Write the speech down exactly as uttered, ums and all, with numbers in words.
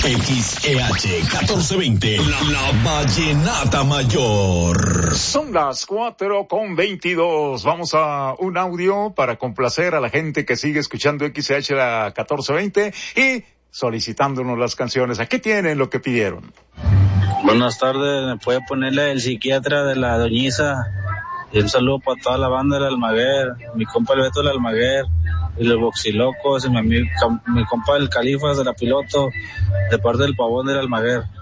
X E H catorce veinte, la, la Vallenata Mayor. Son las cuatro con veintidós. Vamos a un audio para complacer a la gente que sigue escuchando X E H la catorce veinte y solicitándonos las canciones. Aquí tienen lo que pidieron. Buenas tardes, ¿me puede ponerle el psiquiatra de la Doñiza? Y un saludo para toda la banda del Almaguer, mi compa el Beto del Almaguer, y los Boxilocos, y mi, mi, mi compa el Califas de la Piloto, de parte del Pavón del Almaguer.